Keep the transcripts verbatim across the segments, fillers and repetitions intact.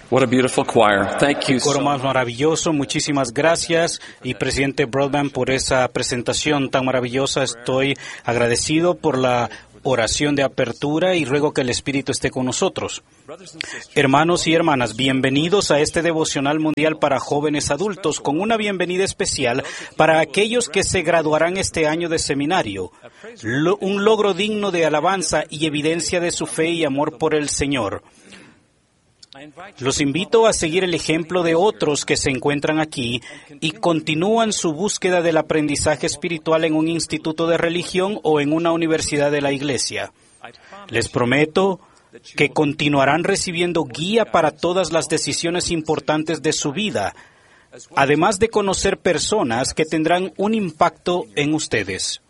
What a beautiful choir. Thank you Coro so más maravilloso, muchísimas gracias. Y Presidente Broadbent, por esa presentación tan maravillosa, estoy agradecido por la oración de apertura y ruego que el Espíritu esté con nosotros. Hermanos y hermanas, bienvenidos a este devocional mundial para jóvenes adultos, con una bienvenida especial para aquellos que se graduarán este año de seminario. Lo, un logro digno de alabanza y evidencia de su fe y amor por el Señor. Los invito a seguir el ejemplo de otros que se encuentran aquí y continúan su búsqueda del aprendizaje espiritual en un instituto de religión o en una universidad de la Iglesia. Les prometo que continuarán recibiendo guía para todas las decisiones importantes de su vida, además de conocer personas que tendrán un impacto en ustedes.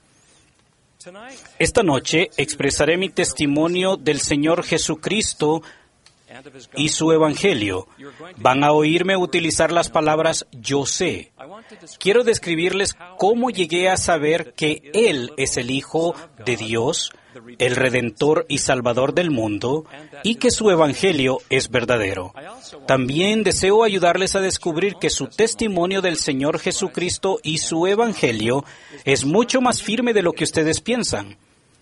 Esta noche expresaré mi testimonio del Señor Jesucristo y su Evangelio. Van a oírme utilizar las palabras yo sé. Quiero describirles cómo llegué a saber que Él es el Hijo de Dios, el Redentor y Salvador del mundo, y que su Evangelio es verdadero. También deseo ayudarles a descubrir que su testimonio del Señor Jesucristo y su Evangelio es mucho más firme de lo que ustedes piensan.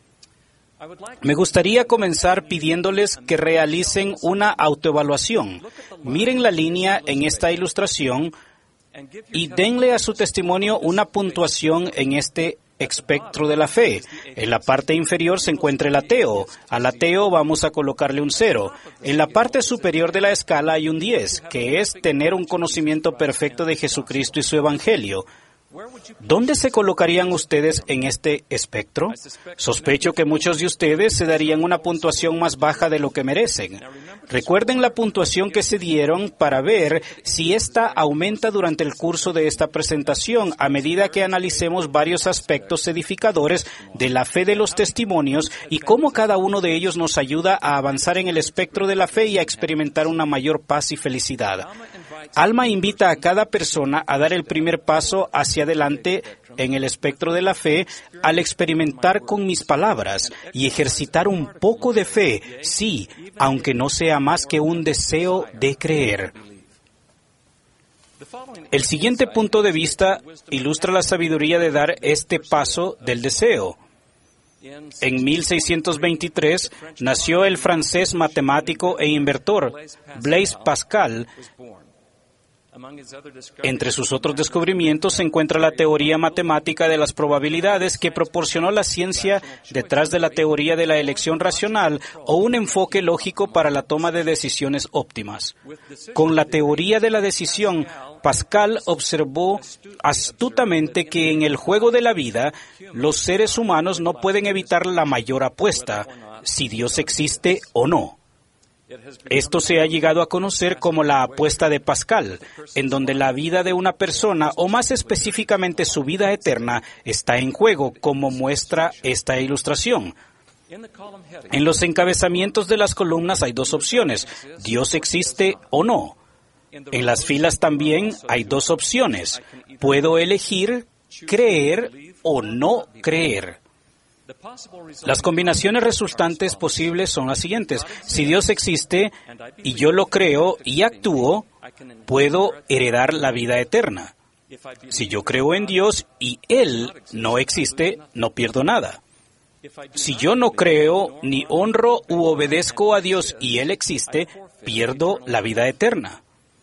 Me gustaría comenzar pidiéndoles que realicen una autoevaluación. Miren la línea en esta ilustración y denle a su testimonio una puntuación en este espectro de la fe. En la parte inferior se encuentra el ateo. Al ateo vamos a colocarle un cero. En la parte superior de la escala hay un diez, que es tener un conocimiento perfecto de Jesucristo y su Evangelio. ¿Dónde se colocarían ustedes en este espectro? Sospecho que muchos de ustedes se darían una puntuación más baja de lo que merecen. Recuerden la puntuación que se dieron para ver si ésta aumenta durante el curso de esta presentación a medida que analicemos varios aspectos edificadores de la fe de los testimonios y cómo cada uno de ellos nos ayuda a avanzar en el espectro de la fe y a experimentar una mayor paz y felicidad. Alma invita a cada persona a dar el primer paso hacia adelante en el espectro de la fe al experimentar con mis palabras y ejercitar un poco de fe, sí, aunque no sea más que un deseo de creer. El siguiente punto de vista ilustra la sabiduría de dar este paso del deseo. En mil seiscientos veintitrés nació el francés matemático e inventor Blaise Pascal. Entre sus otros descubrimientos se encuentra la teoría matemática de las probabilidades que proporcionó la ciencia detrás de la teoría de la elección racional o un enfoque lógico para la toma de decisiones óptimas. Con la teoría de la decisión, Pascal observó astutamente que en el juego de la vida, los seres humanos no pueden evitar la mayor apuesta, si Dios existe o no. Esto se ha llegado a conocer como la apuesta de Pascal, en donde la vida de una persona, o más específicamente su vida eterna, está en juego, como muestra esta ilustración. En los encabezamientos de las columnas hay dos opciones, Dios existe o no. En las filas también hay dos opciones, puedo elegir creer o no creer. Las combinaciones resultantes posibles son las siguientes. Si Dios existe y yo lo creo y actúo, puedo heredar la vida eterna. Si yo creo en Dios y Él no existe, no pierdo nada. Si yo no creo ni honro u obedezco a Dios y Él existe, pierdo la vida eterna.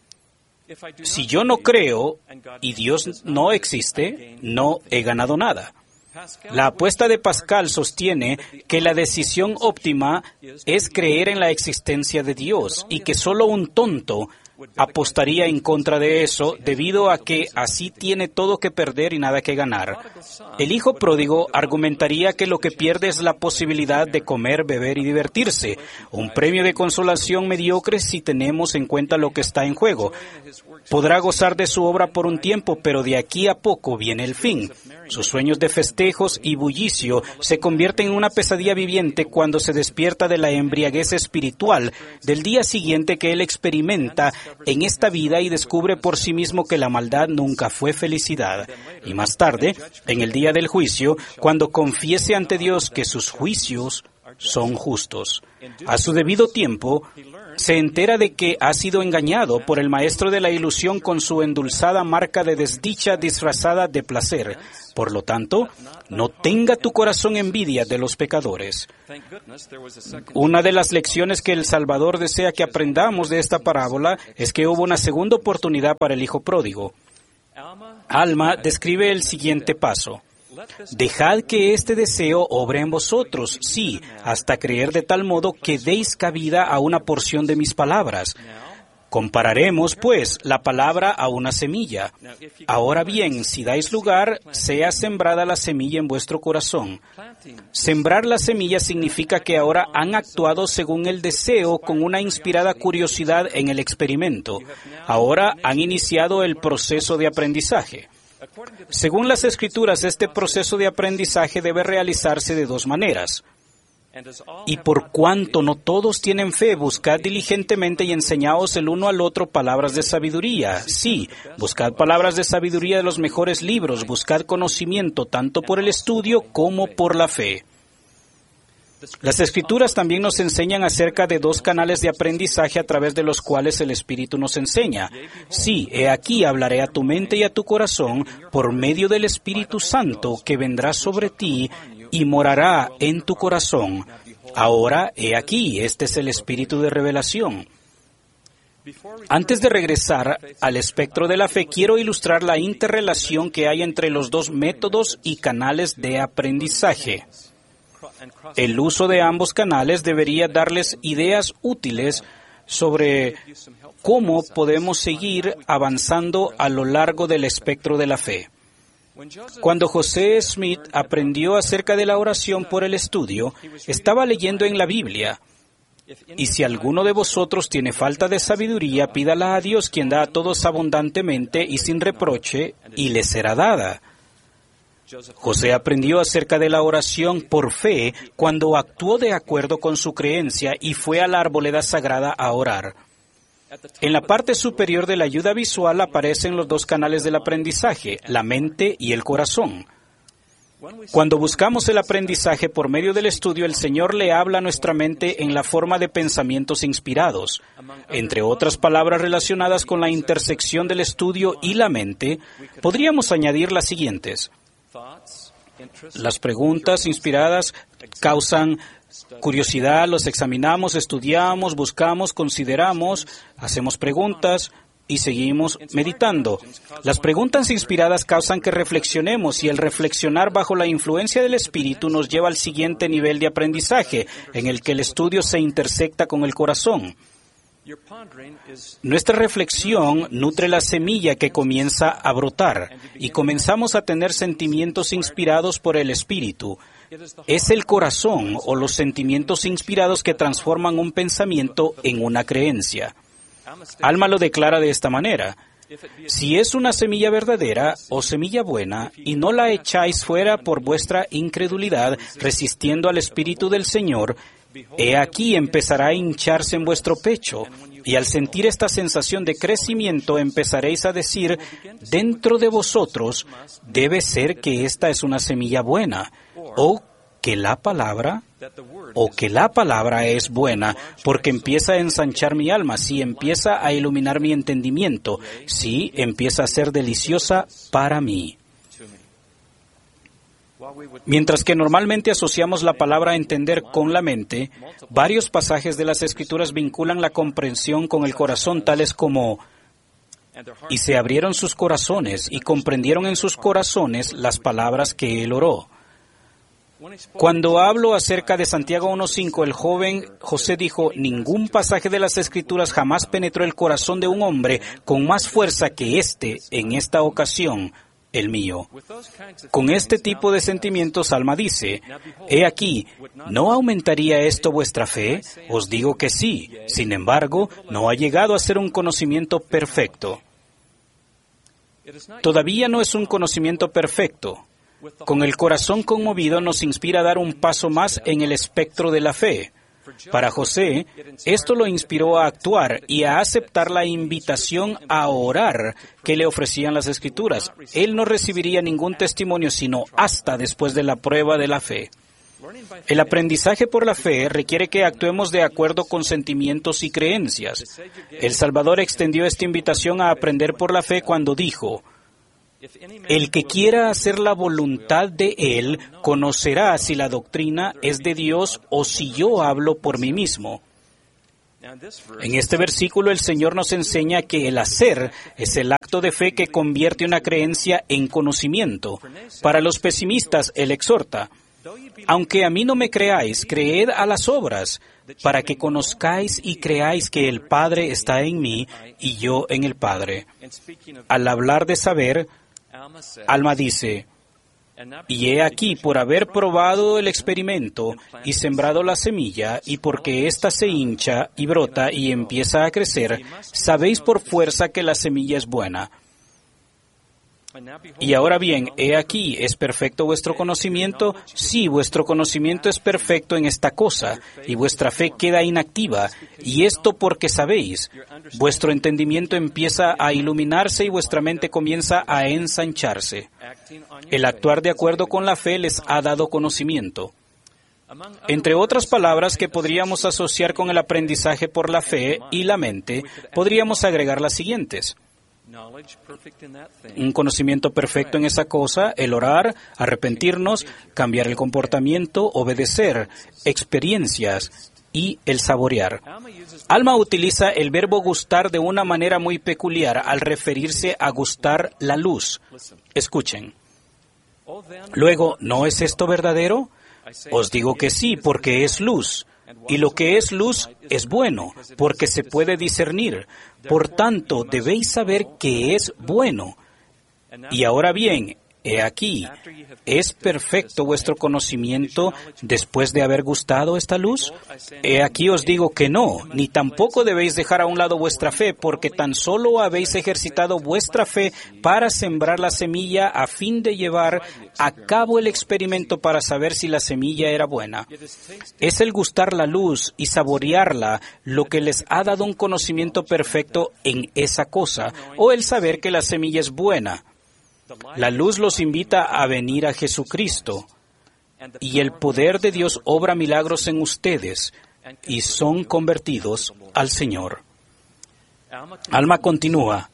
Si yo no creo y Dios no existe, no he ganado nada. La apuesta de Pascal sostiene que la decisión óptima es creer en la existencia de Dios y que solo un tonto apostaría en contra de eso debido a que así tiene todo que perder y nada que ganar. El hijo pródigo argumentaría que lo que pierde es la posibilidad de comer, beber y divertirse, un premio de consolación mediocre si tenemos en cuenta lo que está en juego. Podrá gozar de su obra por un tiempo, pero de aquí a poco viene el fin. Sus sueños de festejos y bullicio se convierten en una pesadilla viviente cuando se despierta de la embriaguez espiritual del día siguiente que él experimenta en esta vida y descubre por sí mismo que la maldad nunca fue felicidad. Y más tarde, en el día del juicio, cuando confiese ante Dios que sus juicios son justos. A su debido tiempo, se entera de que ha sido engañado por el maestro de la ilusión con su endulzada marca de desdicha disfrazada de placer. Por lo tanto, no tenga tu corazón envidia de los pecadores. Una de las lecciones que el Salvador desea que aprendamos de esta parábola es que hubo una segunda oportunidad para el hijo pródigo. Alma describe el siguiente paso. Dejad que este deseo obre en vosotros, sí, hasta creer de tal modo que deis cabida a una porción de mis palabras. Compararemos, pues, la palabra a una semilla. Ahora bien, si dais lugar, sea sembrada la semilla en vuestro corazón. Sembrar la semilla significa que ahora han actuado según el deseo con una inspirada curiosidad en el experimento. Ahora han iniciado el proceso de aprendizaje. Según las Escrituras, este proceso de aprendizaje debe realizarse de dos maneras. Y por cuanto no todos tienen fe, buscad diligentemente y enseñaos el uno al otro palabras de sabiduría. Sí, buscad palabras de sabiduría de los mejores libros, buscad conocimiento tanto por el estudio como por la fe. Las Escrituras también nos enseñan acerca de dos canales de aprendizaje a través de los cuales el Espíritu nos enseña. Sí, he aquí hablaré a tu mente y a tu corazón por medio del Espíritu Santo que vendrá sobre ti y morará en tu corazón. Ahora, he aquí, este es el Espíritu de revelación. Antes de regresar al espectro de la fe, quiero ilustrar la interrelación que hay entre los dos métodos y canales de aprendizaje. El uso de ambos canales debería darles ideas útiles sobre cómo podemos seguir avanzando a lo largo del espectro de la fe. Cuando José Smith aprendió acerca de la oración por el estudio, estaba leyendo en la Biblia: y si alguno de vosotros tiene falta de sabiduría, pídala a Dios, quien da a todos abundantemente y sin reproche, y le será dada. José aprendió acerca de la oración por fe cuando actuó de acuerdo con su creencia y fue a la arboleda sagrada a orar. En la parte superior de la ayuda visual aparecen los dos canales del aprendizaje, la mente y el corazón. Cuando buscamos el aprendizaje por medio del estudio, el Señor le habla a nuestra mente en la forma de pensamientos inspirados. Entre otras palabras relacionadas con la intersección del estudio y la mente, podríamos añadir las siguientes. Las preguntas inspiradas causan curiosidad, los examinamos, estudiamos, buscamos, consideramos, hacemos preguntas y seguimos meditando. Las preguntas inspiradas causan que reflexionemos y el reflexionar bajo la influencia del Espíritu nos lleva al siguiente nivel de aprendizaje, en el que el estudio se intersecta con el corazón. Nuestra reflexión nutre la semilla que comienza a brotar y comenzamos a tener sentimientos inspirados por el Espíritu. Es el corazón o los sentimientos inspirados que transforman un pensamiento en una creencia. Alma lo declara de esta manera: si es una semilla verdadera o semilla buena y no la echáis fuera por vuestra incredulidad, resistiendo al Espíritu del Señor, he aquí empezará a hincharse en vuestro pecho, y al sentir esta sensación de crecimiento empezaréis a decir dentro de vosotros: debe ser que esta es una semilla buena, o que la palabra, o que la palabra es buena, porque empieza a ensanchar mi alma, sí, empieza a iluminar mi entendimiento, sí, empieza a ser deliciosa para mí. Mientras que normalmente asociamos la palabra entender con la mente, varios pasajes de las Escrituras vinculan la comprensión con el corazón, tales como: y se abrieron sus corazones y comprendieron en sus corazones las palabras que él oró. Cuando hablo acerca de Santiago uno cinco, el joven José dijo: ningún pasaje de las Escrituras jamás penetró el corazón de un hombre con más fuerza que este en esta ocasión, el mío. Con este tipo de sentimientos, Alma dice: he aquí, ¿no aumentaría esto vuestra fe? Os digo que sí. Sin embargo, no ha llegado a ser un conocimiento perfecto. Todavía no es un conocimiento perfecto. Con el corazón conmovido nos inspira a dar un paso más en el espectro de la fe. Para José, esto lo inspiró a actuar y a aceptar la invitación a orar que le ofrecían las Escrituras. Él no recibiría ningún testimonio sino hasta después de la prueba de la fe. El aprendizaje por la fe requiere que actuemos de acuerdo con sentimientos y creencias. El Salvador extendió esta invitación a aprender por la fe cuando dijo: el que quiera hacer la voluntad de Él conocerá si la doctrina es de Dios o si yo hablo por mí mismo. En este versículo el Señor nos enseña que el hacer es el acto de fe que convierte una creencia en conocimiento. Para los pesimistas, Él exhorta: aunque a mí no me creáis, creed a las obras, para que conozcáis y creáis que el Padre está en mí y yo en el Padre. Al hablar de saber, Alma dice: y he aquí, por haber probado el experimento y sembrado la semilla, y porque ésta se hincha y brota y empieza a crecer, sabéis por fuerza que la semilla es buena. Y ahora bien, he aquí, ¿es perfecto vuestro conocimiento? Sí, vuestro conocimiento es perfecto en esta cosa, y vuestra fe queda inactiva. Y esto porque sabéis, vuestro entendimiento empieza a iluminarse y vuestra mente comienza a ensancharse. El actuar de acuerdo con la fe les ha dado conocimiento. Entre otras palabras que podríamos asociar con el aprendizaje por la fe y la mente, podríamos agregar las siguientes: un conocimiento perfecto en esa cosa, el orar, arrepentirnos, cambiar el comportamiento, obedecer, experiencias y el saborear. Alma utiliza el verbo gustar de una manera muy peculiar al referirse a gustar la luz. Escuchen. Luego, ¿no es esto verdadero? Os digo que sí, porque es luz. Y lo que es luz es bueno, porque se puede discernir. Por tanto, debéis saber que es bueno. Y ahora bien, he aquí, ¿es perfecto vuestro conocimiento después de haber gustado esta luz? He aquí os digo que no, ni tampoco debéis dejar a un lado vuestra fe, porque tan solo habéis ejercitado vuestra fe para sembrar la semilla a fin de llevar a cabo el experimento para saber si la semilla era buena. Es el gustar la luz y saborearla lo que les ha dado un conocimiento perfecto en esa cosa, o el saber que la semilla es buena. La luz los invita a venir a Jesucristo, y el poder de Dios obra milagros en ustedes, y son convertidos al Señor. Alma continúa: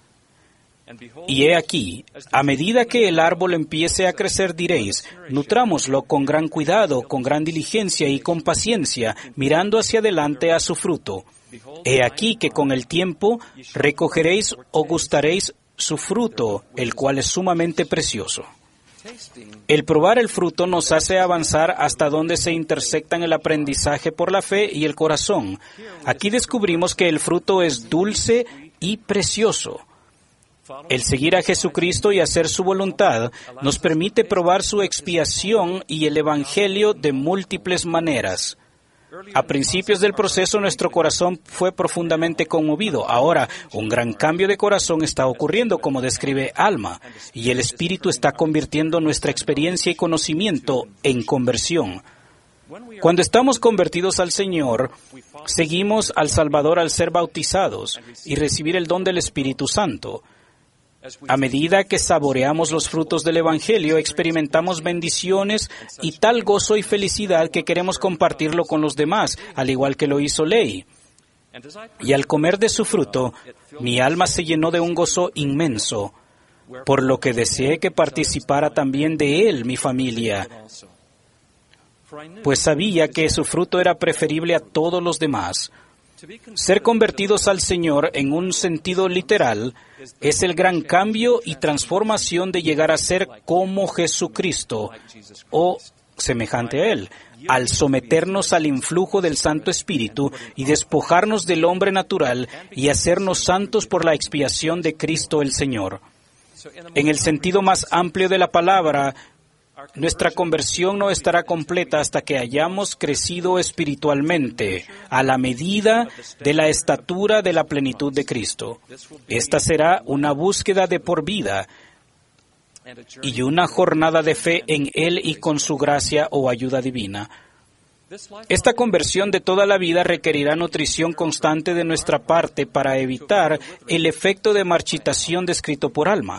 y he aquí, a medida que el árbol empiece a crecer, diréis: nutrámoslo con gran cuidado, con gran diligencia y con paciencia, mirando hacia adelante a su fruto. He aquí que con el tiempo recogeréis o gustaréis su fruto, el cual es sumamente precioso. El probar el fruto nos hace avanzar hasta donde se intersectan el aprendizaje por la fe y el corazón. Aquí descubrimos que el fruto es dulce y precioso. El seguir a Jesucristo y hacer su voluntad nos permite probar su expiación y el Evangelio de múltiples maneras. A principios del proceso, nuestro corazón fue profundamente conmovido. Ahora, un gran cambio de corazón está ocurriendo, como describe Alma, y el Espíritu está convirtiendo nuestra experiencia y conocimiento en conversión. Cuando estamos convertidos al Señor, seguimos al Salvador al ser bautizados y recibir el don del Espíritu Santo. A medida que saboreamos los frutos del Evangelio, experimentamos bendiciones y tal gozo y felicidad que queremos compartirlo con los demás, al igual que lo hizo Ley. Y al comer de su fruto, mi alma se llenó de un gozo inmenso, por lo que deseé que participara también de él mi familia, pues sabía que su fruto era preferible a todos los demás. Ser convertidos al Señor en un sentido literal es el gran cambio y transformación de llegar a ser como Jesucristo o semejante a Él, al someternos al influjo del Santo Espíritu y despojarnos del hombre natural y hacernos santos por la expiación de Cristo el Señor. En el sentido más amplio de la palabra, nuestra conversión no estará completa hasta que hayamos crecido espiritualmente a la medida de la estatura de la plenitud de Cristo. Esta será una búsqueda de por vida y una jornada de fe en Él y con su gracia o ayuda divina. Esta conversión de toda la vida requerirá nutrición constante de nuestra parte para evitar el efecto de marchitación descrito por Alma.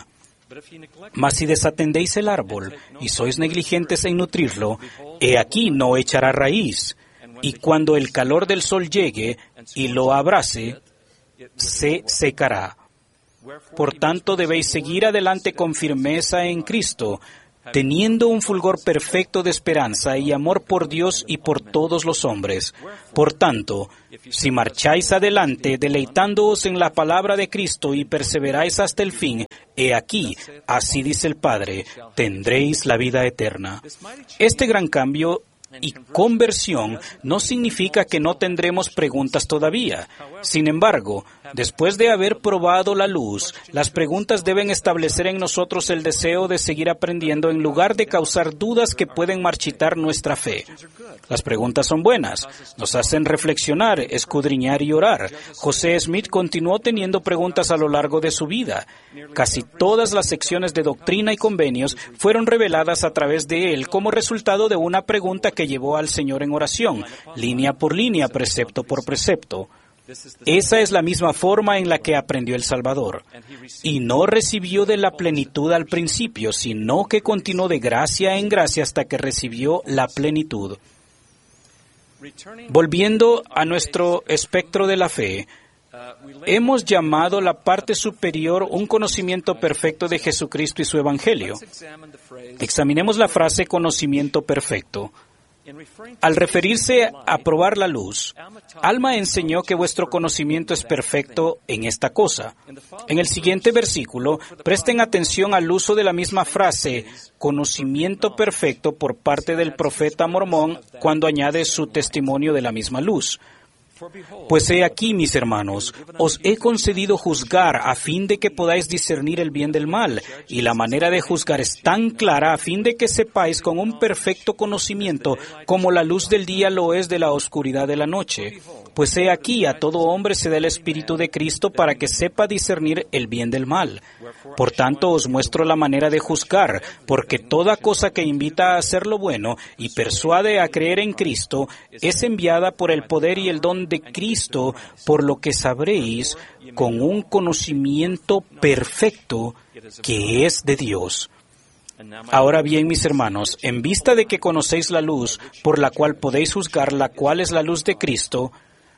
Mas si desatendéis el árbol y sois negligentes en nutrirlo, he aquí no echará raíz, y cuando el calor del sol llegue y lo abrace, se secará. Por tanto, debéis seguir adelante con firmeza en Cristo, teniendo un fulgor perfecto de esperanza y amor por Dios y por todos los hombres. Por tanto, si marcháis adelante, deleitándoos en la palabra de Cristo y perseveráis hasta el fin, he aquí, así dice el Padre, tendréis la vida eterna. Este gran cambio y conversión no significa que no tendremos preguntas todavía. Sin embargo, después de haber probado la luz, las preguntas deben establecer en nosotros el deseo de seguir aprendiendo en lugar de causar dudas que pueden marchitar nuestra fe. Las preguntas son buenas, nos hacen reflexionar, escudriñar y orar. José Smith continuó teniendo preguntas a lo largo de su vida. Casi todas las secciones de doctrina y convenios fueron reveladas a través de él como resultado de una pregunta que llevó al Señor en oración, línea por línea, precepto por precepto. Esa es la misma forma en la que aprendió el Salvador. Y no recibió de la plenitud al principio, sino que continuó de gracia en gracia hasta que recibió la plenitud. Volviendo a nuestro espectro de la fe, hemos llamado la parte superior un conocimiento perfecto de Jesucristo y su Evangelio. Examinemos la frase conocimiento perfecto. Al referirse a probar la luz, Alma enseñó que vuestro conocimiento es perfecto en esta cosa. En el siguiente versículo, presten atención al uso de la misma frase, conocimiento perfecto, por parte del profeta Mormón cuando añade su testimonio de la misma luz. Pues he aquí, mis hermanos, os he concedido juzgar a fin de que podáis discernir el bien del mal, y la manera de juzgar es tan clara a fin de que sepáis con un perfecto conocimiento como la luz del día lo es de la oscuridad de la noche. Pues he aquí, a todo hombre se da el Espíritu de Cristo para que sepa discernir el bien del mal. Por tanto, os muestro la manera de juzgar, porque toda cosa que invita a hacer lo bueno y persuade a creer en Cristo es enviada por el poder y el don de Cristo, por lo que sabréis con un conocimiento perfecto que es de Dios. Ahora bien, mis hermanos, en vista de que conocéis la luz por la cual podéis juzgar, la cual es la luz de Cristo,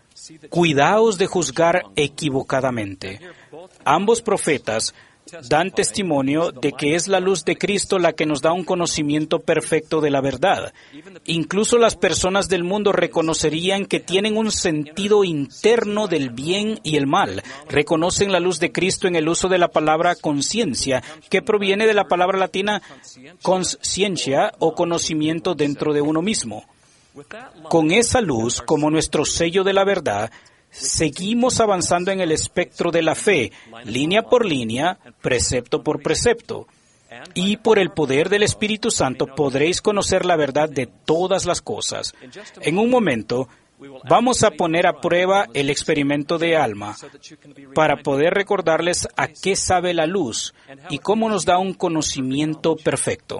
cuidaos de juzgar equivocadamente. Ambos profetas dan testimonio de que es la luz de Cristo la que nos da un conocimiento perfecto de la verdad. Incluso las personas del mundo reconocerían que tienen un sentido interno del bien y el mal. Reconocen la luz de Cristo en el uso de la palabra conciencia, que proviene de la palabra latina consciencia o conocimiento dentro de uno mismo. Con esa luz como nuestro sello de la verdad, seguimos avanzando en el espectro de la fe, línea por línea, precepto por precepto. Y por el poder del Espíritu Santo podréis conocer la verdad de todas las cosas. En un momento, vamos a poner a prueba el experimento de Alma para poder recordarles a qué sabe la luz y cómo nos da un conocimiento perfecto.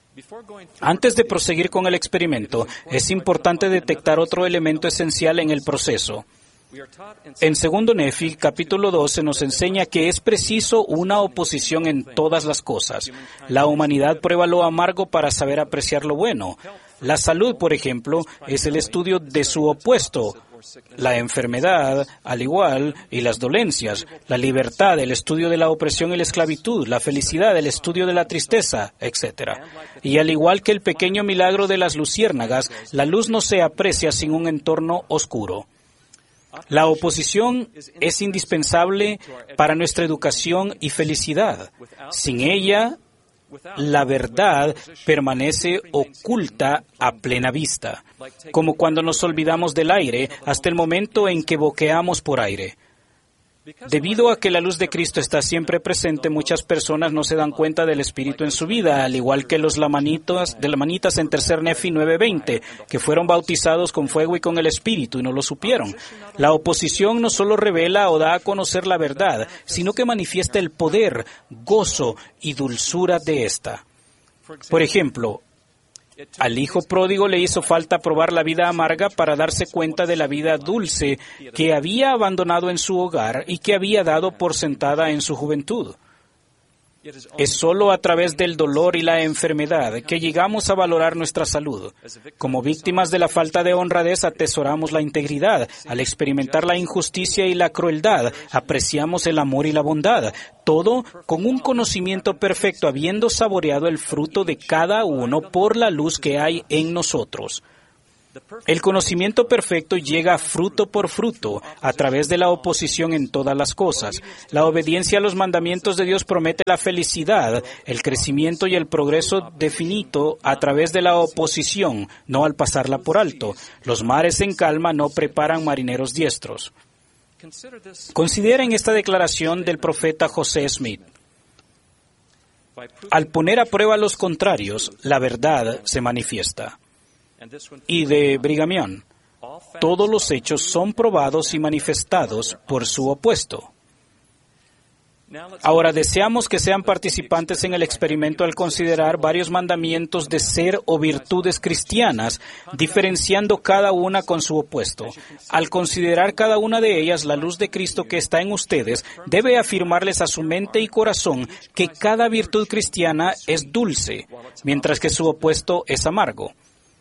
Antes de proseguir con el experimento, es importante detectar otro elemento esencial en el proceso. En segundo Nefi, capítulo doce, nos enseña que es preciso una oposición en todas las cosas. La humanidad prueba lo amargo para saber apreciar lo bueno. La salud, por ejemplo, es el estudio de su opuesto. La enfermedad, al igual, y las dolencias. La libertad, el estudio de la opresión y la esclavitud. La felicidad, el estudio de la tristeza, etcétera. Y al igual que el pequeño milagro de las luciérnagas, la luz no se aprecia sin un entorno oscuro. La oposición es indispensable para nuestra educación y felicidad. Sin ella, la verdad permanece oculta a plena vista, como cuando nos olvidamos del aire hasta el momento en que boqueamos por aire. Debido a que la luz de Cristo está siempre presente, muchas personas no se dan cuenta del Espíritu en su vida, al igual que los lamanitas, de lamanitas en tercer Nefi nueve veinte, que fueron bautizados con fuego y con el Espíritu y no lo supieron. La oposición no solo revela o da a conocer la verdad, sino que manifiesta el poder, gozo y dulzura de esta. Por ejemplo, al hijo pródigo le hizo falta probar la vida amarga para darse cuenta de la vida dulce que había abandonado en su hogar y que había dado por sentada en su juventud. Es solo a través del dolor y la enfermedad que llegamos a valorar nuestra salud. Como víctimas de la falta de honradez, atesoramos la integridad. Al experimentar la injusticia y la crueldad, apreciamos el amor y la bondad. Todo con un conocimiento perfecto, habiendo saboreado el fruto de cada uno por la luz que hay en nosotros. El conocimiento perfecto llega fruto por fruto a través de la oposición en todas las cosas. La obediencia a los mandamientos de Dios promete la felicidad, el crecimiento y el progreso definido a través de la oposición, no al pasarla por alto. Los mares en calma no preparan marineros diestros. Consideren esta declaración del profeta José Smith. Al poner a prueba los contrarios, la verdad se manifiesta. Y de Brigham Young, todos los hechos son probados y manifestados por su opuesto. Ahora, deseamos que sean participantes en el experimento al considerar varios mandamientos de ser o virtudes cristianas, diferenciando cada una con su opuesto. Al considerar cada una de ellas, la luz de Cristo que está en ustedes debe afirmarles a su mente y corazón que cada virtud cristiana es dulce, mientras que su opuesto es amargo.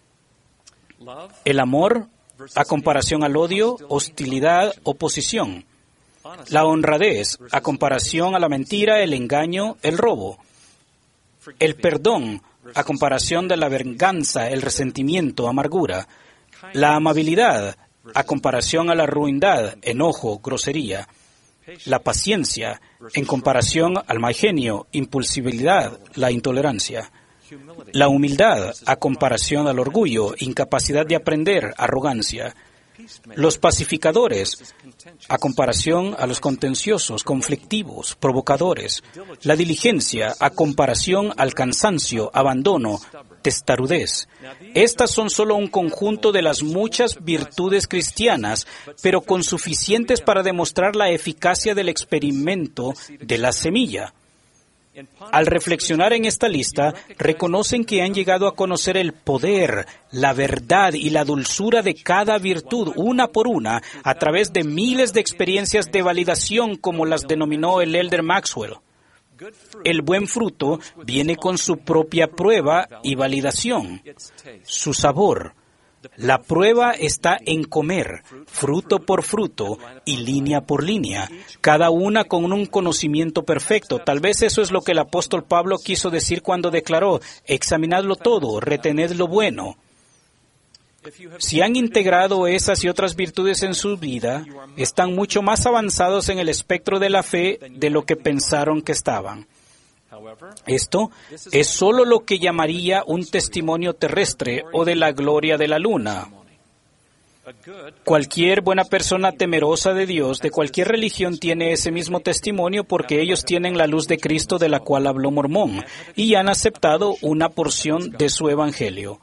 El amor, a comparación al odio, hostilidad, oposición. La honradez, a comparación a la mentira, el engaño, el robo. El perdón, a comparación de la venganza, el resentimiento, amargura. La amabilidad, a comparación a la ruindad, enojo, grosería. La paciencia, en comparación al mal genio, impulsividad, la intolerancia. La humildad, a comparación al orgullo, incapacidad de aprender, arrogancia. Los pacificadores, a comparación a los contenciosos, conflictivos, provocadores. La diligencia, a comparación al cansancio, abandono, testarudez. Estas son solo un conjunto de las muchas virtudes cristianas, pero con suficientes para demostrar la eficacia del experimento de la semilla. Al reflexionar en esta lista, reconocen que han llegado a conocer el poder, la verdad y la dulzura de cada virtud, una por una, a través de miles de experiencias de validación, como las denominó el Elder Maxwell. El buen fruto viene con su propia prueba y validación, su sabor. La prueba está en comer, fruto por fruto y línea por línea, cada una con un conocimiento perfecto. Tal vez eso es lo que el apóstol Pablo quiso decir cuando declaró: examinadlo todo, retened lo bueno. Si han integrado esas y otras virtudes en su vida, están mucho más avanzados en el espectro de la fe de lo que pensaron que estaban. Esto es solo lo que llamaría un testimonio terrestre o de la gloria de la luna. Cualquier buena persona temerosa de Dios, de cualquier religión, tiene ese mismo testimonio porque ellos tienen la luz de Cristo de la cual habló Mormón y han aceptado una porción de su evangelio.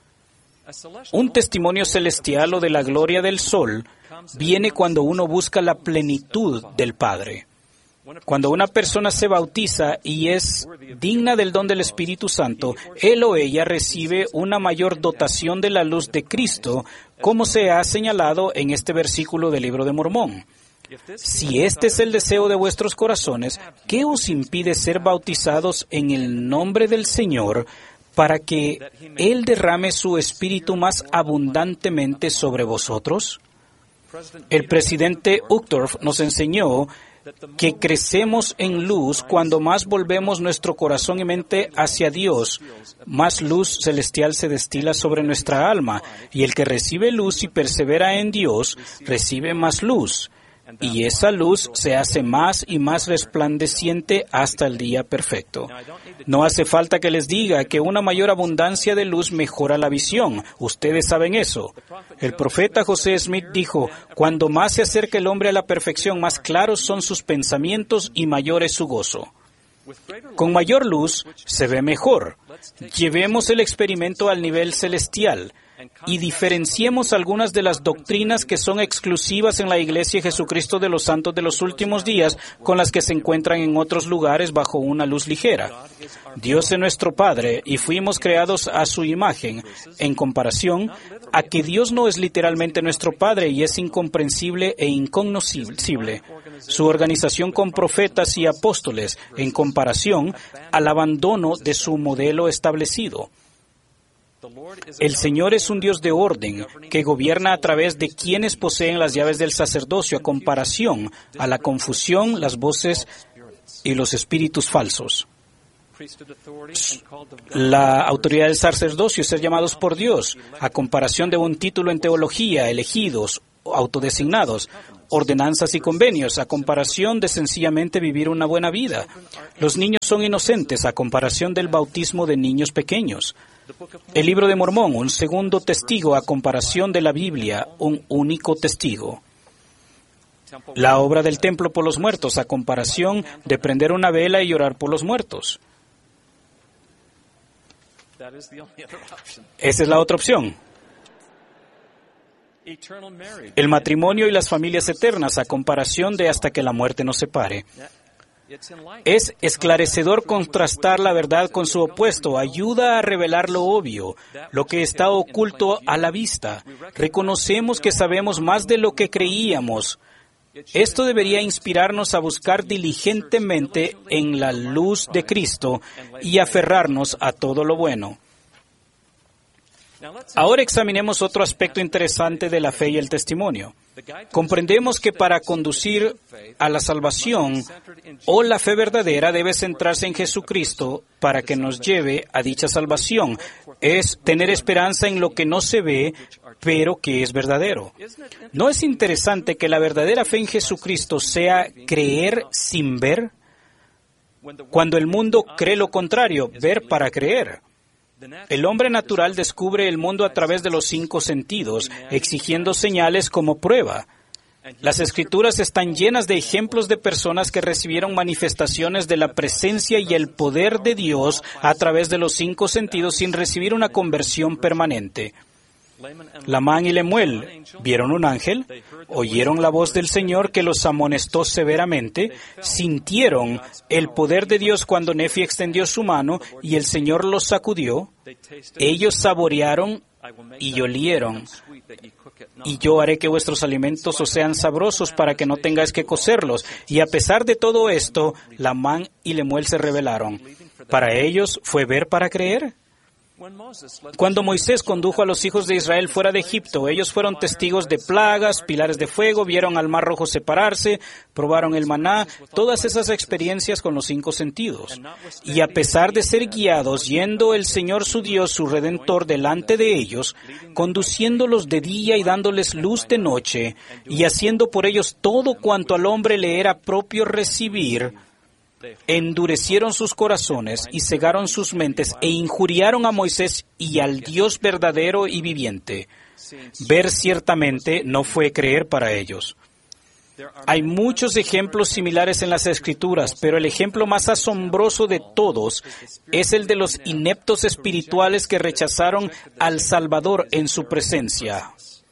Un testimonio celestial o de la gloria del sol viene cuando uno busca la plenitud del Padre. Cuando una persona se bautiza y es digna del don del Espíritu Santo, él o ella recibe una mayor dotación de la luz de Cristo, como se ha señalado en este versículo del Libro de Mormón. Si este es el deseo de vuestros corazones, ¿qué os impide ser bautizados en el nombre del Señor para que Él derrame su Espíritu más abundantemente sobre vosotros? El presidente Uchtdorf nos enseñó que crecemos en luz cuando más volvemos nuestro corazón y mente hacia Dios, más luz celestial se destila sobre nuestra alma, y el que recibe luz y persevera en Dios, recibe más luz, y esa luz se hace más y más resplandeciente hasta el día perfecto. No hace falta que les diga que una mayor abundancia de luz mejora la visión. Ustedes saben eso. El profeta José Smith dijo: cuando más se acerca el hombre a la perfección, más claros son sus pensamientos y mayor es su gozo. Con mayor luz se ve mejor. Llevemos el experimento al nivel celestial. y diferenciemos algunas de las doctrinas que son exclusivas en la Iglesia de Jesucristo de los Santos de los Últimos Días con las que se encuentran en otros lugares bajo una luz ligera. Dios es nuestro Padre y fuimos creados a su imagen, en comparación a que Dios no es literalmente nuestro Padre y es incomprensible e incognoscible. Su organización con profetas y apóstoles, en comparación al abandono de su modelo establecido. El Señor es un Dios de orden que gobierna a través de quienes poseen las llaves del sacerdocio a comparación a la confusión, las voces y los espíritus falsos. La autoridad del sacerdocio es ser llamados por Dios a comparación de un título en teología, elegidos, autodesignados, ordenanzas y convenios, a comparación de sencillamente vivir una buena vida. Los niños son inocentes a comparación del bautismo de niños pequeños. El libro de Mormón, un segundo testigo a comparación de la Biblia, un único testigo. La obra del templo por los muertos a comparación de prender una vela y orar por los muertos. Esa es la otra opción. El matrimonio y las familias eternas a comparación de hasta que la muerte nos separe. Es esclarecedor contrastar la verdad con su opuesto, ayuda a revelar lo obvio, lo que está oculto a la vista. Reconocemos que sabemos más de lo que creíamos. Esto debería inspirarnos a buscar diligentemente en la luz de Cristo y aferrarnos a todo lo bueno. Ahora examinemos otro aspecto interesante de la fe y el testimonio. Comprendemos que para conducir a la salvación o la fe verdadera debe centrarse en Jesucristo para que nos lleve a dicha salvación. Es tener esperanza en lo que no se ve, pero que es verdadero. ¿No es interesante que la verdadera fe en Jesucristo sea creer sin ver? Cuando el mundo cree lo contrario, ver para creer. El hombre natural descubre el mundo a través de los cinco sentidos, exigiendo señales como prueba. Las Escrituras están llenas de ejemplos de personas que recibieron manifestaciones de la presencia y el poder de Dios a través de los cinco sentidos sin recibir una conversión permanente. Lamán y Lemuel vieron un ángel, oyeron la voz del Señor que los amonestó severamente, sintieron el poder de Dios cuando Nefi extendió su mano y el Señor los sacudió. Ellos saborearon y olieron. Y yo haré que vuestros alimentos os sean sabrosos para que no tengáis que cocerlos. Y a pesar de todo esto, Lamán y Lemuel se rebelaron. ¿Para ellos fue ver para creer? Cuando Moisés condujo a los hijos de Israel fuera de Egipto, ellos fueron testigos de plagas, pilares de fuego, vieron al Mar Rojo separarse, probaron el maná, todas esas experiencias con los cinco sentidos. Y a pesar de ser guiados, yendo el Señor su Dios, su Redentor, delante de ellos, conduciéndolos de día y dándoles luz de noche, y haciendo por ellos todo cuanto al hombre le era propio recibir, endurecieron sus corazones y cegaron sus mentes e injuriaron a Moisés y al Dios verdadero y viviente. Ver ciertamente no fue creer para ellos. Hay muchos ejemplos similares en las Escrituras, pero el ejemplo más asombroso de todos es el de los ineptos espirituales que rechazaron al Salvador en su presencia.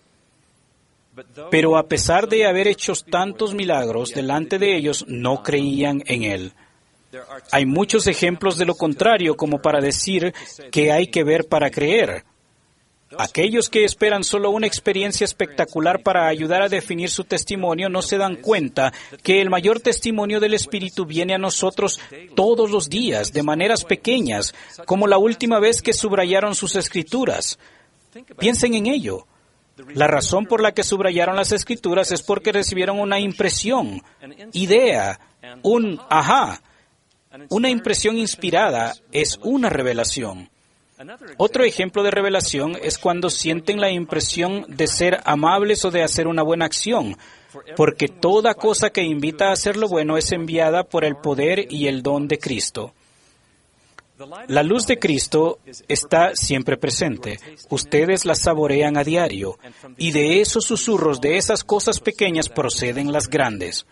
Pero a pesar de haber hecho tantos milagros delante de ellos, no creían en Él. Hay muchos ejemplos de lo contrario, como para decir que hay que ver para creer. Aquellos que esperan solo una experiencia espectacular para ayudar a definir su testimonio no se dan cuenta que el mayor testimonio del Espíritu viene a nosotros todos los días, de maneras pequeñas, como la última vez que subrayaron sus Escrituras. Piensen en ello. La razón por la que subrayaron las Escrituras es porque recibieron una impresión, idea, un ajá. Una impresión inspirada es una revelación. Otro ejemplo de revelación es cuando sienten la impresión de ser amables o de hacer una buena acción, porque toda cosa que invita a hacer lo bueno es enviada por el poder y el don de Cristo. La luz de Cristo está siempre presente. Ustedes la saborean a diario, y de esos susurros, de esas cosas pequeñas, proceden las grandes.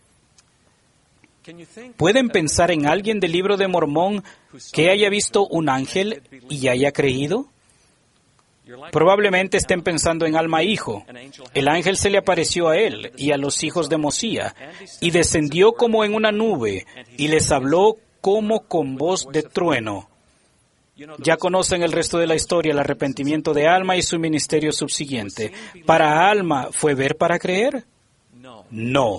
¿Pueden pensar en alguien del libro de Mormón que haya visto un ángel y haya creído? Probablemente estén pensando en Alma hijo. El ángel se le apareció a él y a los hijos de Mosía, y descendió como en una nube, y les habló como con voz de trueno. Ya conocen el resto de la historia, el arrepentimiento de Alma y su ministerio subsiguiente. ¿Para Alma fue ver para creer? No.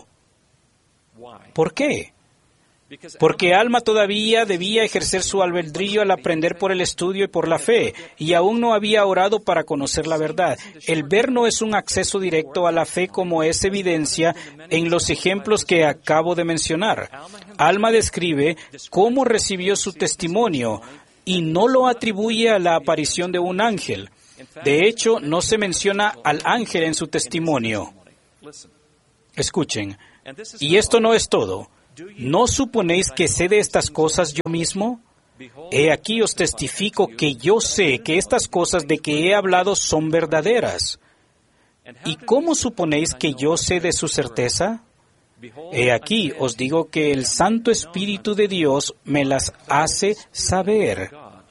¿Por qué? Porque Alma todavía debía ejercer su albedrío al aprender por el estudio y por la fe, y aún no había orado para conocer la verdad. El ver no es un acceso directo a la fe, como es evidencia en los ejemplos que acabo de mencionar. Alma describe cómo recibió su testimonio y no lo atribuye a la aparición de un ángel. De hecho, no se menciona al ángel en su testimonio. Escuchen, y esto no es todo. ¿No suponéis que sé de estas cosas yo mismo? He aquí os testifico que yo sé que estas cosas de que he hablado son verdaderas. ¿Y cómo suponéis que yo sé de su certeza? He aquí os digo que el Santo Espíritu de Dios me las hace saber.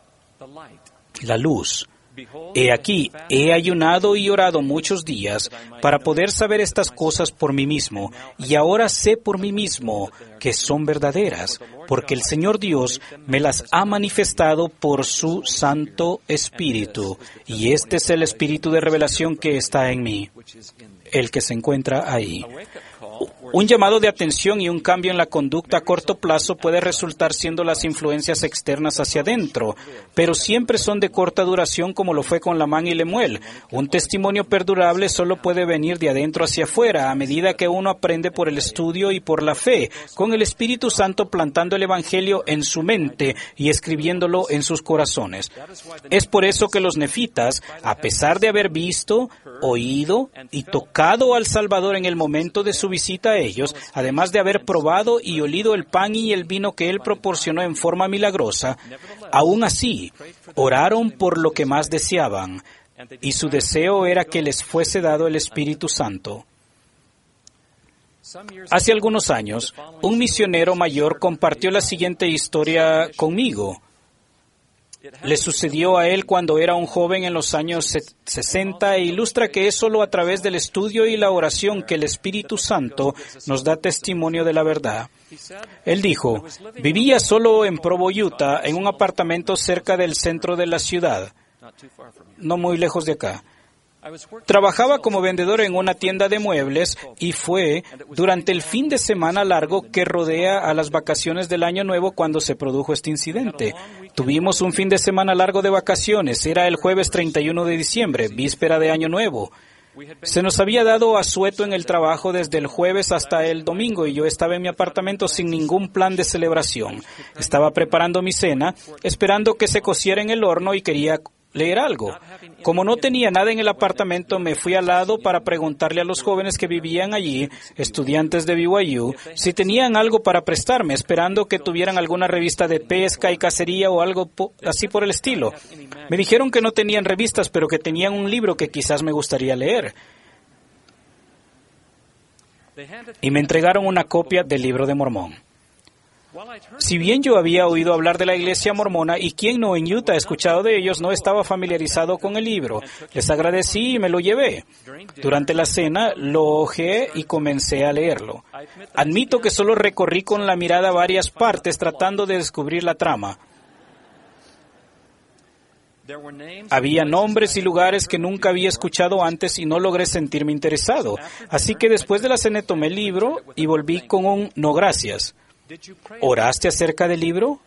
La luz. He aquí, he ayunado y orado muchos días para poder saber estas cosas por mí mismo, y ahora sé por mí mismo que son verdaderas, porque el Señor Dios me las ha manifestado por su Santo Espíritu, y este es el Espíritu de revelación que está en mí, el que se encuentra ahí. Un llamado de atención y un cambio en la conducta a corto plazo puede resultar siendo las influencias externas hacia adentro, pero siempre son de corta duración, como lo fue con Lamán y Lemuel. Un testimonio perdurable solo puede venir de adentro hacia afuera, a medida que uno aprende por el estudio y por la fe, con el Espíritu Santo plantando el Evangelio en su mente y escribiéndolo en sus corazones. Es por eso que los nefitas, a pesar de haber visto, oído y tocado al Salvador en el momento de su visita a ellos, además de haber probado y olido el pan y el vino que Él proporcionó en forma milagrosa, aún así oraron por lo que más deseaban, y su deseo era que les fuese dado el Espíritu Santo. Hace algunos años, un misionero mayor compartió la siguiente historia conmigo. Le sucedió a él cuando era un joven en los años sesenta e ilustra que es solo a través del estudio y la oración que el Espíritu Santo nos da testimonio de la verdad. Él dijo, vivía solo en Provo, Utah, en un apartamento cerca del centro de la ciudad, no muy lejos de acá. Trabajaba como vendedor en una tienda de muebles y fue durante el fin de semana largo que rodea a las vacaciones del Año Nuevo cuando se produjo este incidente. Tuvimos un fin de semana largo de vacaciones. Era el jueves treinta y uno de diciembre, víspera de Año Nuevo. Se nos había dado asueto en el trabajo desde el jueves hasta el domingo y yo estaba en mi apartamento sin ningún plan de celebración. Estaba preparando mi cena, esperando que se cociera en el horno y quería leer algo. Como no tenía nada en el apartamento, me fui al lado para preguntarle a los jóvenes que vivían allí, estudiantes de B Y U, si tenían algo para prestarme, esperando que tuvieran alguna revista de pesca y cacería o algo po- así por el estilo. Me dijeron que no tenían revistas, pero que tenían un libro que quizás me gustaría leer. Y me entregaron una copia del Libro de Mormón. Si bien yo había oído hablar de la iglesia mormona y quien no en Utah ha escuchado de ellos, no estaba familiarizado con el libro. Les agradecí y me lo llevé. Durante la cena lo hojeé y comencé a leerlo. Admito que solo recorrí con la mirada varias partes tratando de descubrir la trama. Había nombres y lugares que nunca había escuchado antes y no logré sentirme interesado. Así que después de la cena tomé el libro y volví con un no gracias. ¿Oraste acerca del libro?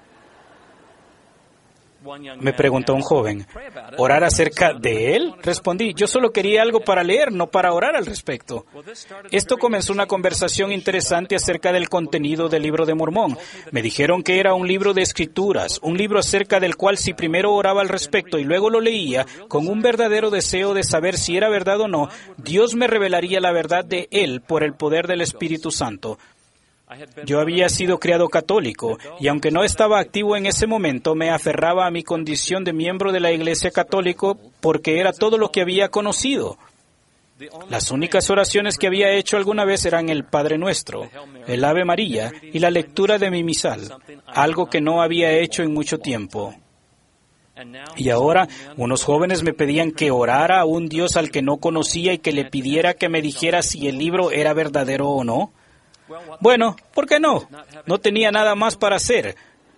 Me preguntó un joven. ¿Orar acerca de él? Respondí, yo solo quería algo para leer, no para orar al respecto. Esto comenzó una conversación interesante acerca del contenido del Libro de Mormón. Me dijeron que era un libro de escrituras, un libro acerca del cual si primero oraba al respecto y luego lo leía, con un verdadero deseo de saber si era verdad o no, Dios me revelaría la verdad de él por el poder del Espíritu Santo. Yo había sido criado católico y aunque no estaba activo en ese momento, me aferraba a mi condición de miembro de la Iglesia Católica porque era todo lo que había conocido. Las únicas oraciones que había hecho alguna vez eran el Padre Nuestro, el Ave María y la lectura de mi misal, algo que no había hecho en mucho tiempo. Y ahora unos jóvenes me pedían que orara a un Dios al que no conocía y que le pidiera que me dijera si el libro era verdadero o no. Bueno, ¿por qué no? No tenía nada más para hacer.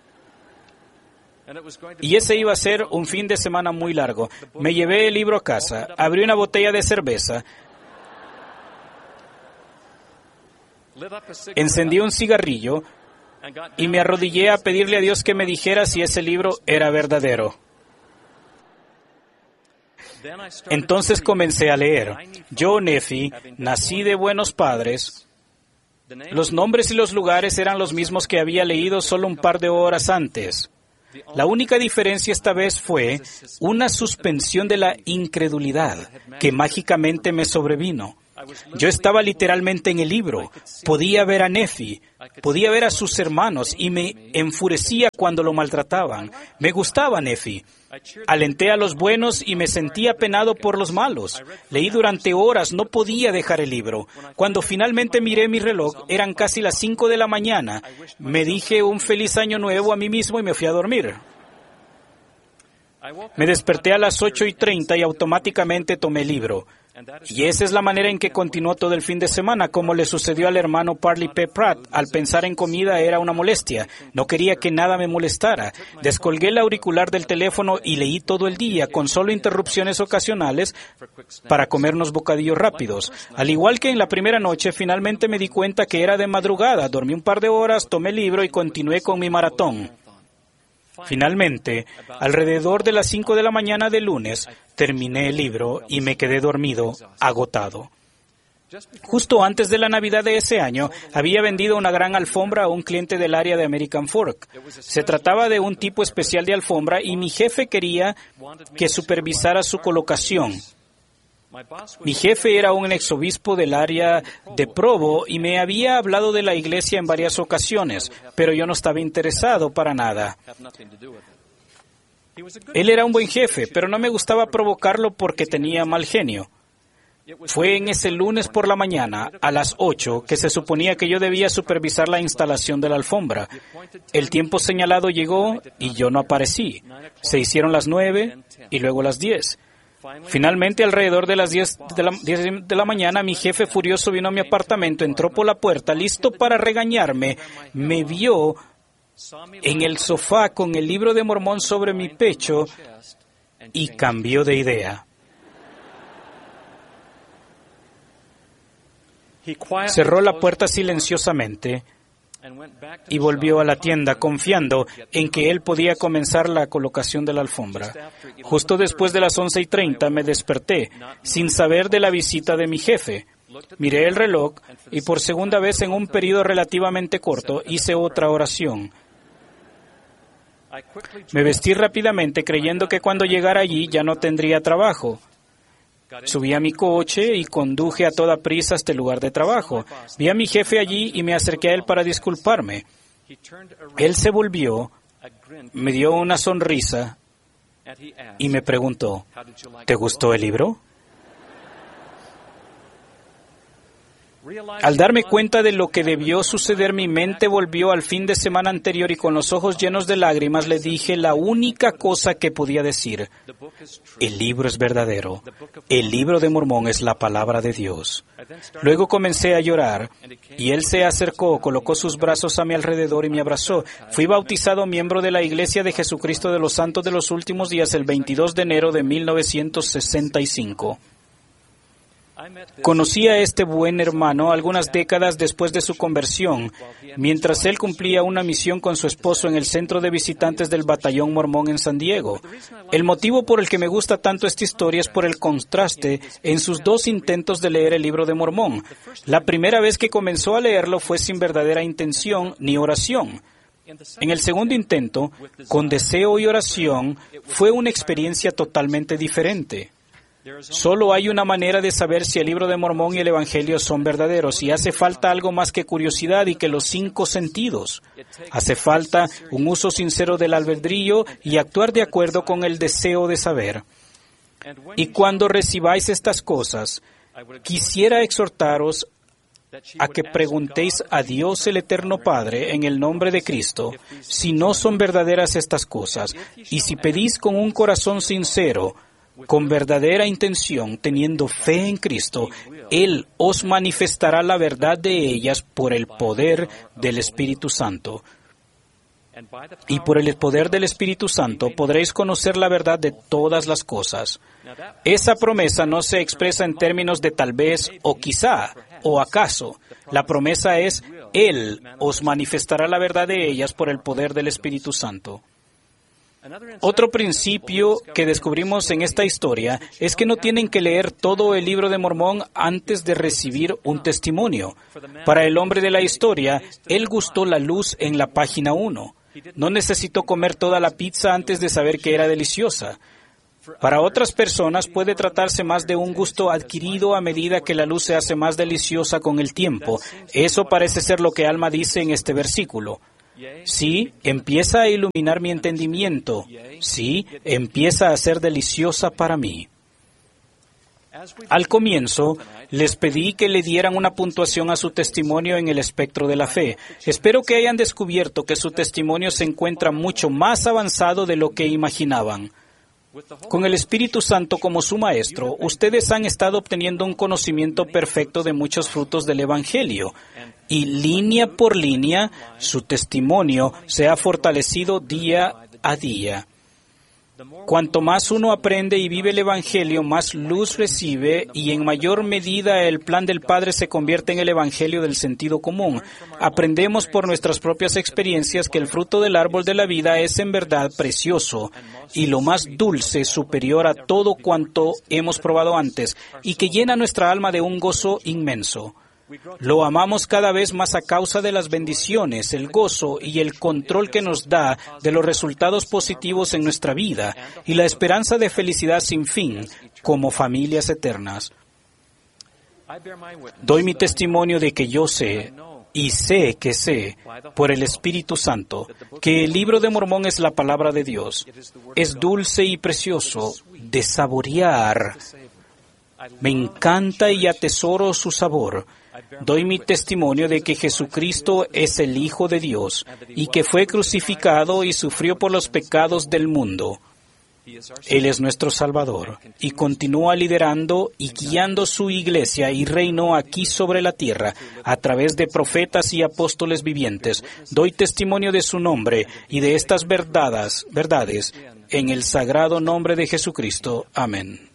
Y ese iba a ser un fin de semana muy largo. Me llevé el libro a casa, abrí una botella de cerveza, encendí un cigarrillo y me arrodillé a pedirle a Dios que me dijera si ese libro era verdadero. Entonces comencé a leer. Yo, Nefi, nací de buenos padres. Los nombres y los lugares eran los mismos que había leído solo un par de horas antes. La única diferencia esta vez fue una suspensión de la incredulidad que mágicamente me sobrevino. Yo estaba literalmente en el libro. Podía ver a Nefi, podía ver a sus hermanos y me enfurecía cuando lo maltrataban. Me gustaba Nefi. Alenté a los buenos y me sentía apenado por los malos. Leí durante horas, no podía dejar el libro. Cuando finalmente miré mi reloj, eran casi las cinco de la mañana. Me dije un feliz año nuevo a mí mismo y me fui a dormir. Me desperté a las ocho y treinta y automáticamente tomé el libro. Y esa es la manera en que continuó todo el fin de semana, como le sucedió al hermano Parley P. Pratt. Al pensar en comida era una molestia. No quería que nada me molestara. Descolgué el auricular del teléfono y leí todo el día, con solo interrupciones ocasionales para comer unos bocadillos rápidos. Al igual que en la primera noche, finalmente me di cuenta que era de madrugada. Dormí un par de horas, tomé el libro y continué con mi maratón. Finalmente, alrededor de las cinco de la mañana del lunes, terminé el libro y me quedé dormido, agotado. Justo antes de la Navidad de ese año, había vendido una gran alfombra a un cliente del área de American Fork. Se trataba de un tipo especial de alfombra y mi jefe quería que supervisara su colocación. Mi jefe era un exobispo del área de Provo y me había hablado de la iglesia en varias ocasiones, pero yo no estaba interesado para nada. Él era un buen jefe, pero no me gustaba provocarlo porque tenía mal genio. Fue en ese lunes por la mañana, a las ocho, que se suponía que yo debía supervisar la instalación de la alfombra. El tiempo señalado llegó y yo no aparecí. Se hicieron las nueve y luego las diez. Finalmente, alrededor de las diez de la, diez de la mañana, mi jefe furioso vino a mi apartamento, entró por la puerta, listo para regañarme. Me vio en el sofá con el libro de Mormón sobre mi pecho y cambió de idea. Cerró la puerta silenciosamente y volvió a la tienda confiando en que él podía comenzar la colocación de la alfombra. Justo después de las once y treinta me desperté, sin saber de la visita de mi jefe. Miré el reloj y por segunda vez en un periodo relativamente corto hice otra oración. Me vestí rápidamente creyendo que cuando llegara allí ya no tendría trabajo. Subí a mi coche y conduje a toda prisa hasta el lugar de trabajo. Vi a mi jefe allí y me acerqué a él para disculparme. Él se volvió, me dio una sonrisa y me preguntó, ¿te gustó el libro? Al darme cuenta de lo que debió suceder, mi mente volvió al fin de semana anterior y con los ojos llenos de lágrimas le dije la única cosa que podía decir. El libro es verdadero. El libro de Mormón es la palabra de Dios. Luego comencé a llorar y él se acercó, colocó sus brazos a mi alrededor y me abrazó. Fui bautizado miembro de la Iglesia de Jesucristo de los Santos de los Últimos Días el veintidós de enero de mil novecientos sesenta y cinco. Conocí a este buen hermano algunas décadas después de su conversión, mientras él cumplía una misión con su esposo en el centro de visitantes del Batallón Mormón en San Diego. El motivo por el que me gusta tanto esta historia es por el contraste en sus dos intentos de leer el libro de Mormón. La primera vez que comenzó a leerlo fue sin verdadera intención ni oración. En el segundo intento, con deseo y oración, fue una experiencia totalmente diferente. Solo hay una manera de saber si el libro de Mormón y el Evangelio son verdaderos, y hace falta algo más que curiosidad y que los cinco sentidos. Hace falta un uso sincero del albedrío y actuar de acuerdo con el deseo de saber. Y cuando recibáis estas cosas, quisiera exhortaros a que preguntéis a Dios el Eterno Padre en el nombre de Cristo, si no son verdaderas estas cosas, y si pedís con un corazón sincero, con verdadera intención, teniendo fe en Cristo, Él os manifestará la verdad de ellas por el poder del Espíritu Santo. Y por el poder del Espíritu Santo podréis conocer la verdad de todas las cosas. Esa promesa no se expresa en términos de tal vez, o quizá, o acaso. La promesa es, Él os manifestará la verdad de ellas por el poder del Espíritu Santo. Otro principio que descubrimos en esta historia es que no tienen que leer todo el libro de Mormón antes de recibir un testimonio. Para el hombre de la historia, él gustó la luz en la página uno. No necesitó comer toda la pizza antes de saber que era deliciosa. Para otras personas puede tratarse más de un gusto adquirido a medida que la luz se hace más deliciosa con el tiempo. Eso parece ser lo que Alma dice en este versículo. Sí, empieza a iluminar mi entendimiento. Sí, empieza a ser deliciosa para mí. Al comienzo, les pedí que le dieran una puntuación a su testimonio en el espectro de la fe. Espero que hayan descubierto que su testimonio se encuentra mucho más avanzado de lo que imaginaban. Con el Espíritu Santo como su maestro, ustedes han estado obteniendo un conocimiento perfecto de muchos frutos del Evangelio. Y línea por línea, su testimonio se ha fortalecido día a día. Cuanto más uno aprende y vive el Evangelio, más luz recibe y en mayor medida el plan del Padre se convierte en el Evangelio del sentido común. Aprendemos por nuestras propias experiencias que el fruto del árbol de la vida es en verdad precioso y lo más dulce, superior a todo cuanto hemos probado antes y que llena nuestra alma de un gozo inmenso. Lo amamos cada vez más a causa de las bendiciones, el gozo y el control que nos da de los resultados positivos en nuestra vida y la esperanza de felicidad sin fin como familias eternas. Doy mi testimonio de que yo sé, y sé que sé, por el Espíritu Santo, que el libro de Mormón es la palabra de Dios. Es dulce y precioso de saborear. Me encanta y atesoro su sabor. Doy mi testimonio de que Jesucristo es el Hijo de Dios y que fue crucificado y sufrió por los pecados del mundo. Él es nuestro Salvador y continúa liderando y guiando su iglesia y reino aquí sobre la tierra a través de profetas y apóstoles vivientes. Doy testimonio de su nombre y de estas verdades, verdades en el sagrado nombre de Jesucristo. Amén.